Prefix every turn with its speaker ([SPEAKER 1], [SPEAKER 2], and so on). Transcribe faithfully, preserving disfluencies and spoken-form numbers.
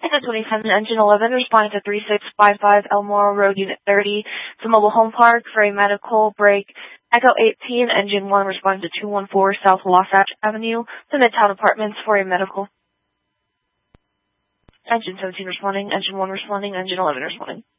[SPEAKER 1] Ticket twenty-seven, Engine eleven, responding to three six five five Elmore Road, Unit thirty, to Mobile Home Park for a medical break. Echo eighteen, Engine one, responding to two one four South Wasatch Avenue, to Midtown Apartments for a medical. Engine seventeen responding, Engine one responding, Engine eleven responding.